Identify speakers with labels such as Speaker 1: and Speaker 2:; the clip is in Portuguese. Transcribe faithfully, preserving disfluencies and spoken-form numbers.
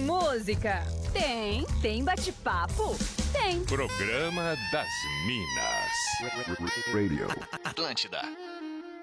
Speaker 1: música? Tem. Tem bate-papo? Tem.
Speaker 2: Programa das Minas.
Speaker 3: Radio.
Speaker 4: Atlântida.